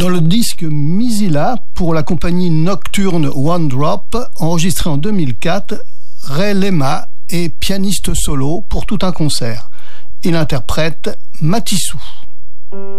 Dans le disque Mizilla, pour la compagnie Nocturne One Drop, enregistré en 2004, Ray Lema est pianiste solo pour tout un concert. Il interprète Matissou.